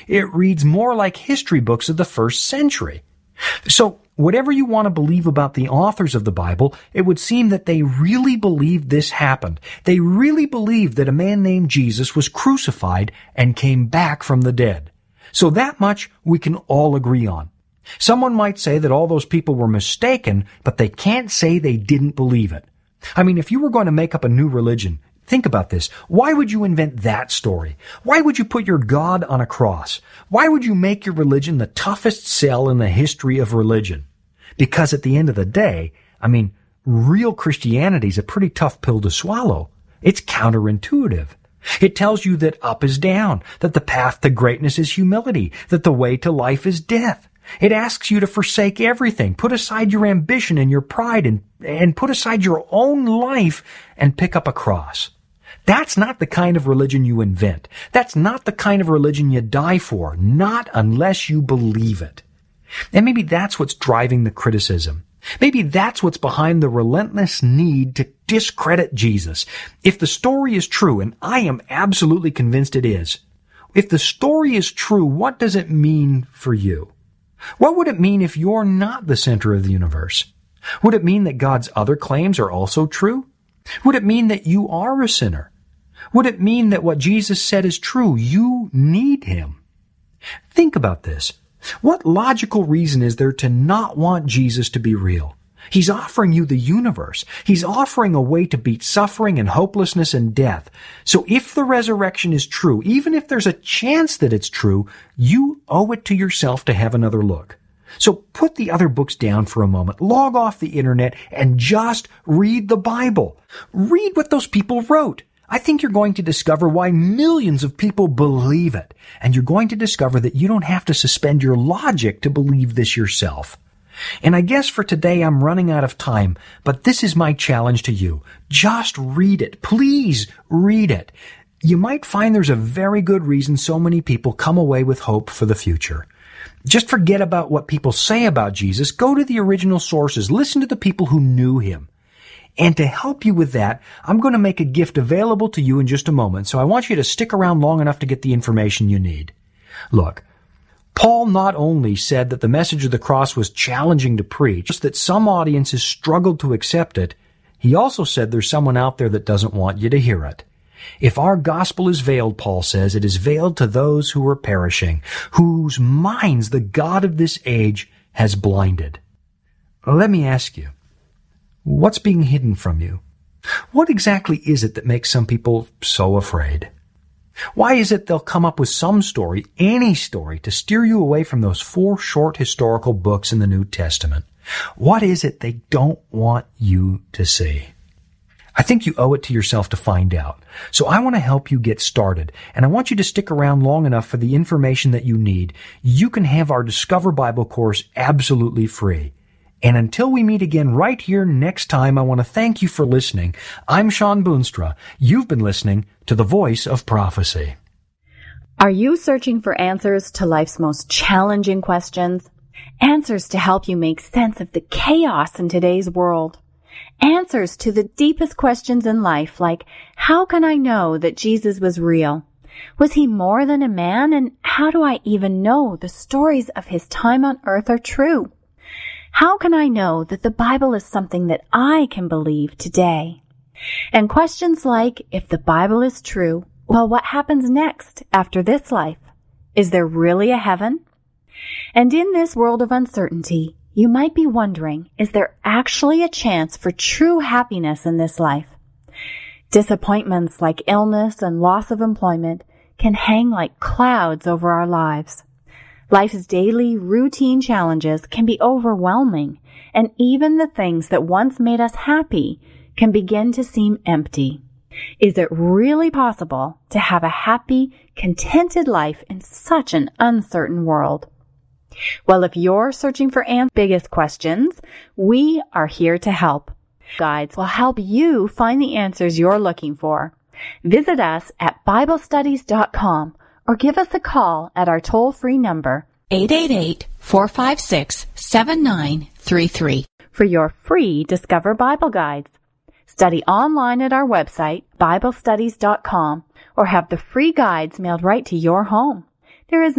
It reads more like history books of the first century. So, whatever you want to believe about the authors of the Bible, it would seem that they really believed this happened. They really believed that a man named Jesus was crucified and came back from the dead. So that much we can all agree on. Someone might say that all those people were mistaken, but they can't say they didn't believe it. I mean, if you were going to make up a new religion, think about this. Why would you invent that story? Why would you put your God on a cross? Why would you make your religion the toughest sell in the history of religion? Because at the end of the day, I mean, real Christianity is a pretty tough pill to swallow. It's counterintuitive. It tells you that up is down, that the path to greatness is humility, that the way to life is death. It asks you to forsake everything, put aside your ambition and your pride, and put aside your own life and pick up a cross. That's not the kind of religion you invent. That's not the kind of religion you die for, not unless you believe it. And maybe that's what's driving the criticism. Maybe that's what's behind the relentless need to discredit Jesus. If the story is true, and I am absolutely convinced it is, if the story is true, what does it mean for you? What would it mean if you're not the center of the universe? Would it mean that God's other claims are also true? Would it mean that you are a sinner? Would it mean that what Jesus said is true? You need Him. Think about this. What logical reason is there to not want Jesus to be real? He's offering you the universe. He's offering a way to beat suffering and hopelessness and death. So if the resurrection is true, even if there's a chance that it's true, you owe it to yourself to have another look. So put the other books down for a moment, log off the internet, and just read the Bible. Read what those people wrote. I think you're going to discover why millions of people believe it. And you're going to discover that you don't have to suspend your logic to believe this yourself. And I guess for today I'm running out of time, but this is my challenge to you. Just read it. Please read it. You might find there's a very good reason so many people come away with hope for the future. Just forget about what people say about Jesus. Go to the original sources. Listen to the people who knew Him. And to help you with that, I'm going to make a gift available to you in just a moment, so I want you to stick around long enough to get the information you need. Look, Paul not only said that the message of the cross was challenging to preach, just that some audiences struggled to accept it, he also said there's someone out there that doesn't want you to hear it. If our gospel is veiled, Paul says, it is veiled to those who are perishing, whose minds the God of this age has blinded. Let me ask you, what's being hidden from you? What exactly is it that makes some people so afraid? Why is it they'll come up with some story, any story, to steer you away from those 4 short historical books in the New Testament? What is it they don't want you to see? I think you owe it to yourself to find out. So I want to help you get started, and I want you to stick around long enough for the information that you need. You can have our Discover Bible course absolutely free. And until we meet again right here next time, I want to thank you for listening. I'm Sean Boonstra. You've been listening to The Voice of Prophecy. Are you searching for answers to life's most challenging questions? Answers to help you make sense of the chaos in today's world? Answers to the deepest questions in life, like, how can I know that Jesus was real? Was He more than a man? And how do I even know the stories of His time on earth are true? How can I know that the Bible is something that I can believe today? And questions like, if the Bible is true, well, what happens next after this life? Is there really a heaven? And in this world of uncertainty, you might be wondering, is there actually a chance for true happiness in this life? Disappointments like illness and loss of employment can hang like clouds over our lives. Life's daily routine challenges can be overwhelming, and even the things that once made us happy can begin to seem empty. Is it really possible to have a happy, contented life in such an uncertain world? Well, if you're searching for biggest questions, we are here to help. Guides will help you find the answers you're looking for. Visit us at BibleStudies.com or give us a call at our toll-free number, 888-456-7933, for your free Discover Bible Guides. Study online at our website, BibleStudies.com, or have the free guides mailed right to your home. There is